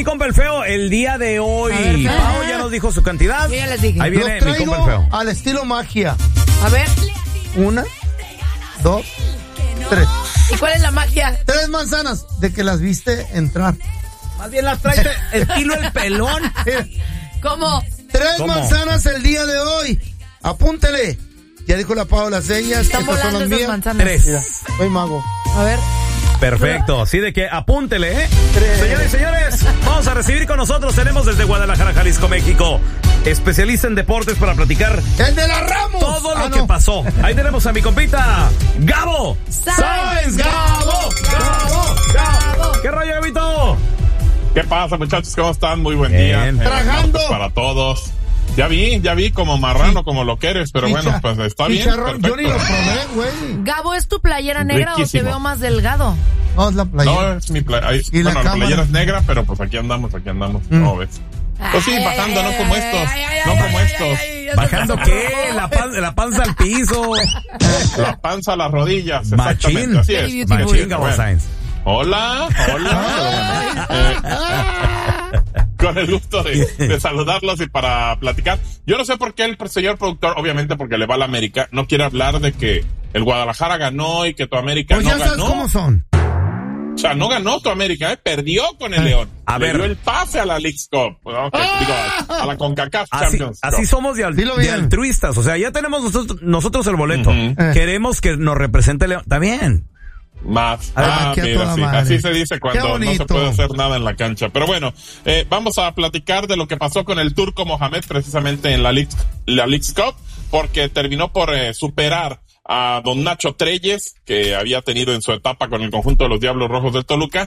mi compa el feo el día de hoy. Pau ya nos dijo su cantidad. Yo ya les dije. Ahí viene mi compa el feo. Al estilo magia. A ver. 1, 2, 3. ¿Y cuál es la magia? 3 manzanas de que las viste entrar. Más bien las trae estilo el pelón. ¿Cómo? 3 manzanas el día de hoy. Apúntele. Ya dijo la Pau las señas. Están volando son las esas mías. manzanas. 3. Mira, soy mago. A ver. Perfecto, así de que apúntele, ¿eh? Señores y señores, vamos a recibir con nosotros, tenemos desde Guadalajara, Jalisco, México, especialista en deportes para platicar ¡el de la Ramos! Todo lo que pasó. Ahí tenemos a mi compita, Gabo Sáenz. ¡Gabo! ¿Qué rollo, Gabito? ¿Qué pasa, muchachos? ¿Cómo están? Muy buen día. Tragando. Para todos. Ya vi como marrano, como lo que eres, pero bueno, pues está bien. Yo ni lo probé, güey. Gabo, ¿es tu playera negra Riquísimo. o te veo más delgado? No, es la playera. No, es mi playera. ¿Y la Bueno, la cámara? playera es negra, pero pues aquí andamos. ¿Cómo ves? Pues sí, bajando, no como estos. No como estos. ¿Bajando qué? La panza al piso. La panza a las rodillas. Machín. Exactamente, así es. Machín, Gabo Bueno. Sáenz. Hola. Con el gusto de saludarlos y para platicar. Yo no sé por qué el señor productor, obviamente porque le va a la América, no quiere hablar de que el Guadalajara ganó y que tu América Pues no ya sabes ganó. cómo son. O sea, no ganó tu América, perdió con el León. A Le ver. dio el pase a la Leagues Cup. Digo, a la CONCACAF Champions Cup. Así somos de Dilo bien. altruistas. O sea, ya tenemos nosotros el boleto. Ujú. Queremos que nos represente León. Está bien. Más. Aquí a Mira, toda sí. madre. Así se dice Qué cuando no se bonito. puede hacer nada en la cancha. Pero bueno, vamos a platicar de lo que pasó con el Turco Mohamed precisamente en la Leagues Cup, porque terminó por superar a don Nacho Treyes, que había tenido en su etapa con el conjunto de los Diablos Rojos del Toluca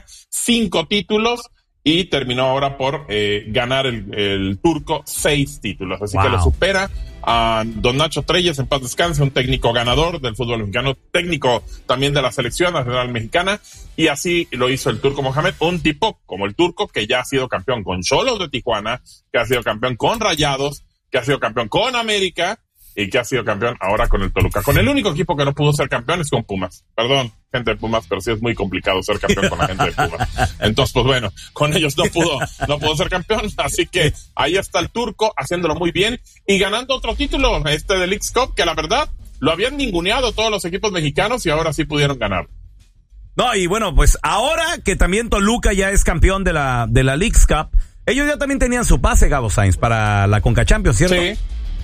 5 títulos, y terminó ahora por ganar el Turco 6 títulos. Así que lo supera a don Nacho Treyes, en paz descanse, un técnico ganador del fútbol mexicano, técnico también de la selección nacional mexicana, y así lo hizo el Turco Mohamed, un tipo como el Turco que ya ha sido campeón con Xolos de Tijuana, que ha sido campeón con Rayados, que ha sido campeón con América, y que ha sido campeón ahora con el Toluca. Con el único equipo que no pudo ser campeón es con Pumas. Perdón, gente de Pumas, pero sí es muy complicado ser campeón con la gente de Pumas. Entonces, pues bueno, con ellos no pudo ser campeón. Así que ahí está el Turco haciéndolo muy bien y ganando otro título, de Leagues Cup, que la verdad lo habían ninguneado todos los equipos mexicanos y ahora sí pudieron ganar. No, y bueno, pues ahora que también Toluca ya es campeón de la Leagues Cup, ellos ya también tenían su pase, Gabo Sáenz, para la Conca Champions, ¿cierto? Sí.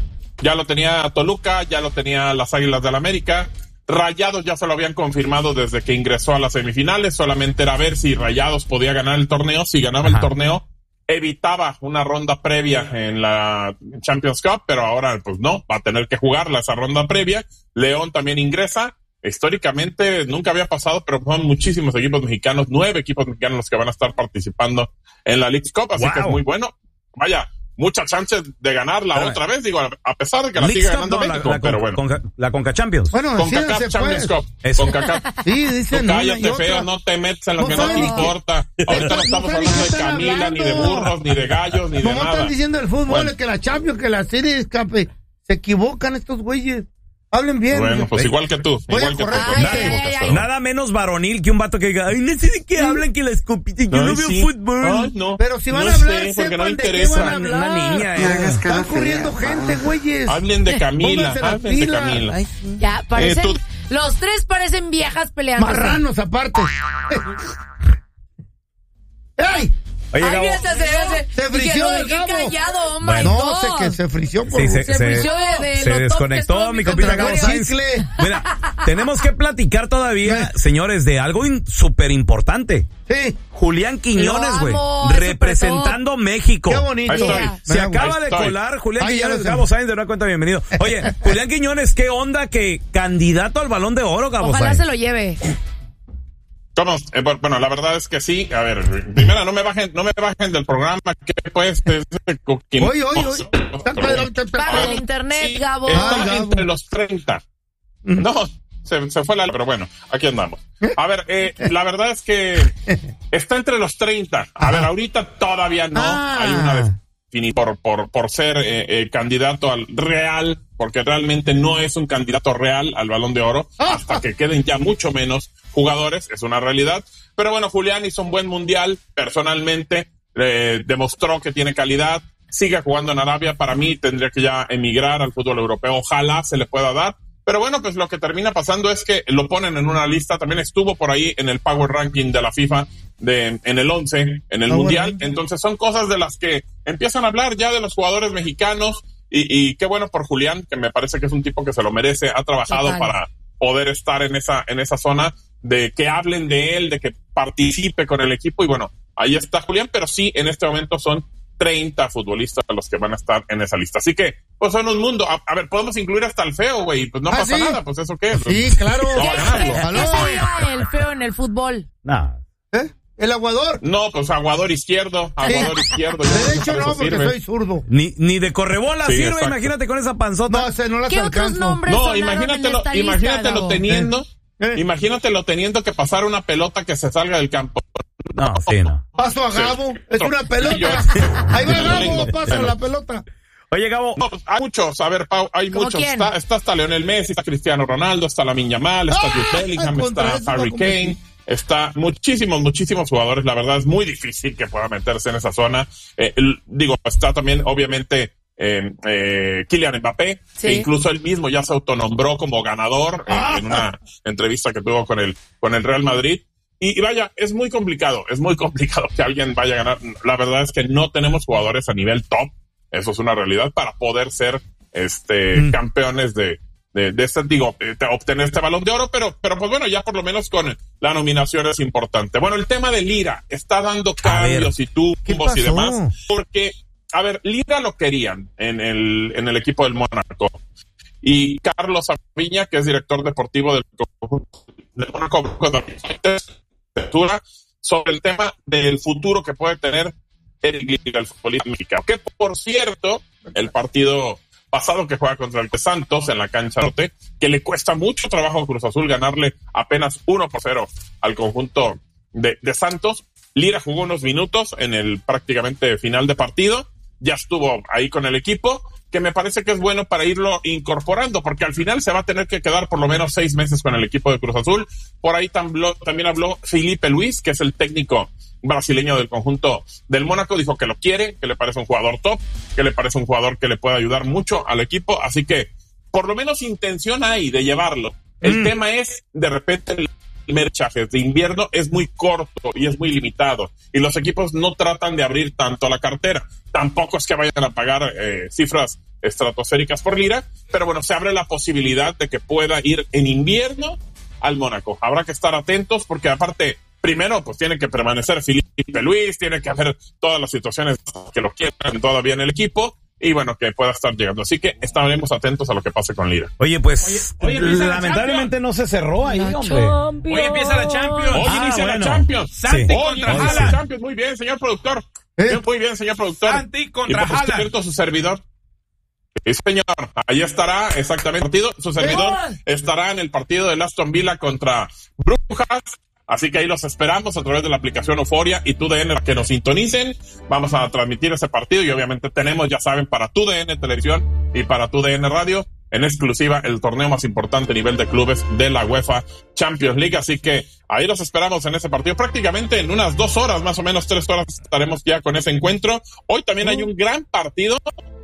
Ya lo tenía Toluca, ya lo tenía las Águilas del América. Rayados ya se lo habían confirmado desde que ingresó a las semifinales. Solamente era ver si Rayados podía ganar el torneo. Si ganaba el torneo, evitaba una ronda previa en la Champions Cup, pero ahora pues no, va a tener que jugarla esa ronda previa. León también ingresa. Históricamente nunca había pasado, pero son muchísimos equipos mexicanos, 9 equipos mexicanos los que van a estar participando en la Leagues Cup, así que es muy bueno. Vaya, muchas chances de ganarla otra vez, digo, a pesar de que la siga ganando México, pero bueno. La Conca Champions. Bueno, CONCACAF Champions Cup. CONCACAF. Sí, dicen una y Cállate, otra. feo, no te metes en lo No que no te saben ni importa. Ahorita no estamos hablando de Camila, ni de burros, ni de gallos, ni de Como nada. están diciendo el fútbol, Bueno. que la Champions, que la serie de escape. Se equivocan estos güeyes. Hablen bien. Bueno, pues igual que tú. Voy a Igual que tú. correr. pues, Ay, no te equivocas, pero bueno. Nada menos varonil que un vato que diga, ay, no sé de qué hablan, que la escupiten, yo no Ay, veo sí. fútbol. Ay, no. Pero si van No a hablar, sé, porque no sepan de qué interesa. van a hablar. Una niña, Están corriendo gente, güeyes. Hablen de Camila, Pónganse las hablen de pilas. Camila. Ay, sí. Ya, parecen... tú- Los tres parecen viejas peleando. Marranos aparte. ¡Ey! Oye, Ay, Gabo. mira, Se frició Dije, el qué Gabo. callado, oh my Bueno. No, God. que se frició por Sí, Se frició de se lo top que desconectó estuvo mi mi compita contra Gabo Gloria. Sáenz. Chicle. Mira, tenemos que platicar todavía, señores, de algo súper importante. Sí. Julián Quiñones, Lo güey, amo, es representando México. Qué bonito. Ahí estoy. Se Mira, acaba Ahí de estoy. colar Julián Ay, ya Quiñones, lo sé. Gabo Sáenz, de una cuenta, bienvenido. Oye, Julián Quiñones, ¿qué onda que candidato al Balón de Oro, Gabo Ojalá Sáenz? se lo lleve. ¿Cómo? Bueno, la verdad es que sí. A ver, primero no me bajen del programa. ¿Qué pues? Oye. Paga el internet, Sí, Gabo. está Gabo. entre los 30. No, se fue pero bueno, aquí andamos. A ver, la verdad es que está entre los 30. A ver, ahorita todavía no hay una definición por ser candidato al real, porque realmente no es un candidato real al Balón de Oro, hasta que queden ya mucho menos jugadores, es una realidad. Pero bueno, Julián hizo un buen mundial, personalmente. demostró que tiene calidad, sigue jugando en Arabia. Para mí tendría que ya emigrar al fútbol europeo, ojalá se le pueda dar. Pero bueno, pues lo que termina pasando es que lo ponen en una lista, también estuvo por ahí en el Power Ranking de la FIFA en el 11, en el Mundial. Entonces son cosas de las que empiezan a hablar ya de los jugadores mexicanos y qué bueno por Julián, que me parece que es un tipo que se lo merece, ha trabajado para poder estar en esa zona, de que hablen de él, de que participe con el equipo y bueno, ahí está Julián, pero sí, en este momento son 30 futbolistas los que van a estar en esa lista. Así que, pues son un mundo. A ver, podemos incluir hasta el feo, güey. Pues no pasa nada, pues eso qué es. Sí, claro. ¿Qué sería el feo en el fútbol? No. ¿El aguador? No, pues aguador izquierdo. Aguador izquierdo. De hecho, no, porque soy zurdo. Ni de correbola sirve, exacto. Imagínate con esa panzota. No, no las ¿Qué alcanzo. otros nombres No, sonaron imagínatelo, en esta imagínatelo lista, teniendo. Imagínatelo teniendo que pasar una pelota que se salga del campo. No, sí, no. Paso a Gabo, es una pelota. Ahí va Gabo, pasa la pelota. Oye, Gabo. No, hay muchos, a ver, Pau, hay muchos. Está hasta Lionel Messi, está Cristiano Ronaldo, está Lamine Yamal, está Jude Bellingham, está Harry Kane, está muchísimos jugadores. La verdad es muy difícil que pueda meterse en esa zona. Está también, obviamente, Kylian Mbappé, que incluso él mismo ya se autonombró como ganador en una entrevista que tuvo con el Real Madrid. Y vaya, es muy complicado que alguien vaya a ganar. La verdad es que no tenemos jugadores a nivel top, eso es una realidad, para poder ser campeones de obtener este Balón de Oro, pero pues bueno, ya por lo menos con la nominación es importante. Bueno, el tema de Lira está dando cambios y tumbos y demás, porque, a ver, Lira lo querían en el equipo del Mónaco, y Carlos Aviña, que es director deportivo del Mónaco, sobre el tema del futuro que puede tener el futbolista mexicano. Que, por cierto, el partido pasado que juega contra el Santos en la cancha norte, que le cuesta mucho trabajo a Cruz Azul ganarle apenas 1-0 al conjunto de Santos. Lira jugó unos minutos en el prácticamente final de partido, ya estuvo ahí con el equipo, que me parece que es bueno para irlo incorporando, porque al final se va a tener que quedar por lo menos 6 meses con el equipo de Cruz Azul. Por ahí también habló Felipe Luis, que es el técnico brasileño del conjunto del Mónaco, dijo que lo quiere, que le parece un jugador top, que le parece un jugador que le puede ayudar mucho al equipo, así que por lo menos intención hay de llevarlo. El tema es, de repente, el merchaje de invierno es muy corto y es muy limitado, y los equipos no tratan de abrir tanto la cartera. Tampoco es que vayan a pagar cifras estratosféricas por Lira, pero bueno, se abre la posibilidad de que pueda ir en invierno al Mónaco. Habrá que estar atentos porque, aparte, primero pues tiene que permanecer Felipe Luis, tiene que haber todas las situaciones que lo quieran todavía en el equipo, y bueno, que pueda estar llegando. Así que estaremos atentos a lo que pase con Lira. Oye, pues, lamentablemente no se cerró ahí, hombre. Hoy empieza la Champions. Hoy inicia la Champions. Santi Hoy contra inicia la Haaland. Champions. Muy bien, señor productor. Muy bien, señor productor. Santi contra y por Haaland. cierto, su servidor. Sí, señor. Ahí estará exactamente el partido. Su servidor estará en el partido del Aston Villa contra Brujas. Así que ahí los esperamos a través de la aplicación Euforia y TUDN para que nos sintonicen. Vamos a transmitir ese partido y obviamente tenemos, ya saben, para TUDN Televisión y para TUDN Radio en exclusiva el torneo más importante a nivel de clubes de la UEFA Champions League. Así que ahí los esperamos en ese partido. Prácticamente en unas 2 horas, más o menos 3 horas, estaremos ya con ese encuentro. Hoy también hay un gran partido.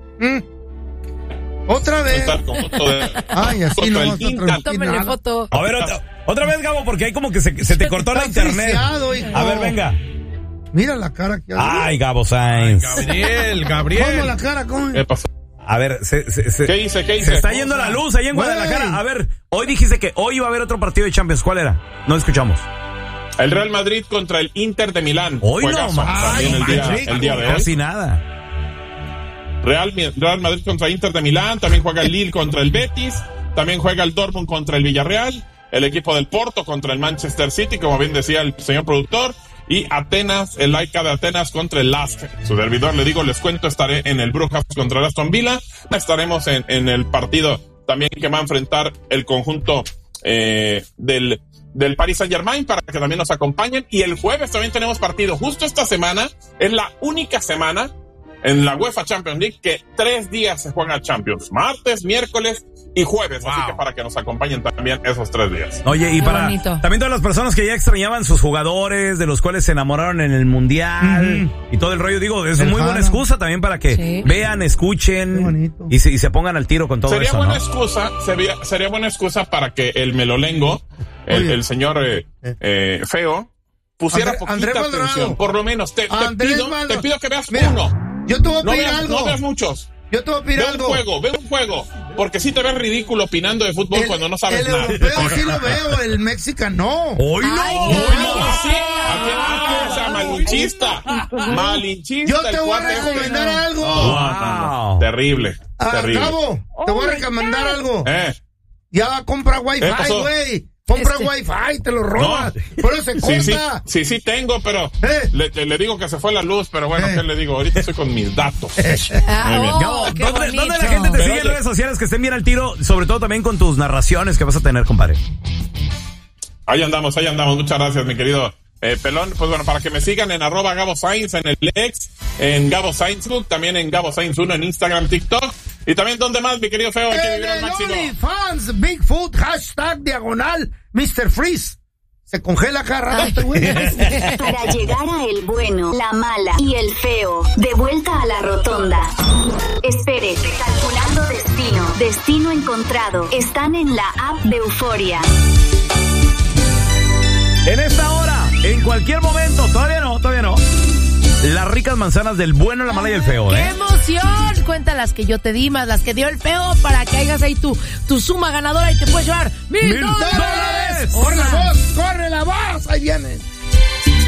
Otra vez. Ay, así no vamos a transmitir Tómale nada. foto. A ver, otra vez, Gabo, porque hay como que se te cortó la Está internet. friseado, hijo. A ver, venga. Mira la cara que hace. Ay, Gabo Sainz. Gabriel. ¿Cómo la cara? ¿Cómo? ¿Qué pasó? A ver, ¿Qué hice? se está yendo la luz ahí en Guadalajara. A ver, hoy dijiste que hoy iba a haber otro partido de Champions. ¿Cuál era? No escuchamos. El Real Madrid contra el Inter de Milán. Hoy no Juegazo, más. también el día de hoy. Casi nada. Real Madrid contra Inter de Milán, también juega el Lille contra el Betis, también juega el Dortmund contra el Villarreal, el equipo del Porto contra el Manchester City, como bien decía el señor productor, y Atenas, el Laika de Atenas contra el Lask. Su servidor, le digo, les cuento, estaré en el Brujas contra el Aston Villa, estaremos en el partido también que va a enfrentar el conjunto del Paris Saint-Germain, para que también nos acompañen, y el jueves también tenemos partido. Justo esta semana es la única semana en la UEFA Champions League que 3 días se juega Champions, martes, miércoles y jueves, así que para que nos acompañen también esos 3 días. Oye, y Qué para bonito. también todas las personas que ya extrañaban sus jugadores, de los cuales se enamoraron en el mundial y todo el rollo, digo, es El muy buena Jara. excusa también para que Sí. vean, Qué escuchen bonito. y se pongan al tiro con todo Sería eso, buena ¿no? excusa, sería buena excusa para que el melolengo, Oye. el señor feo, pusiera Andrés poquita Maldonado. atención. Por lo menos te pido que veas Mira, uno. Yo te voy a No pedir veas, algo. no veas muchos. Yo te voy a pedir Ve algo. ve un juego. Porque sí te ves ridículo opinando de fútbol cuando no sabes el nada. europeo sí lo veo, el mexicano no. ¡Hoy no! Ay, Uy, no, ay, sí. O sea, malinchista. Malinchista. Yo te el voy a cuate este. recomendar algo. Wow. Terrible. Terrible. Gabo, te voy a recomendar algo. Eh. Ya compra wifi, pasó? güey. Compra wifi, te lo robas. Por eso se corta. Sí tengo, pero le digo que se fue la luz, pero bueno, ¿qué le digo? Ahorita estoy con mis datos. Muy bien. Gabo, qué ¿dónde la bonito. gente te Pero sigue en oye. redes sociales que estén bien al tiro? Sobre todo también con tus narraciones que vas a tener, compadre. Ahí andamos. Muchas gracias, mi querido Pelón. Pues bueno, para que me sigan en @GaboSainz en el X, en Gabo Sainzbook, también en Gabo Sainz 1 en Instagram, TikTok. Y también, ¿dónde más, mi querido feo? Hay que En vivir al el máximo. OnlyFans, Bigfoot, #diagonal, Mr. Freeze. Se congela cada rato este güey. Para llegar a el bueno, la mala y el feo, de vuelta a la rotonda. Espere, calculando destino. Destino encontrado. Están en la app de Euforia. En esta hora, en cualquier momento, todavía no. Las ricas manzanas del bueno, la mala y el feo, ¡Qué emoción! Cuenta las que yo te di más las que dio el feo para que hagas ahí tu suma ganadora y te puedes llevar $1,000. $1,000. ¡Corre la voz! ¡Corre la voz! Ahí viene.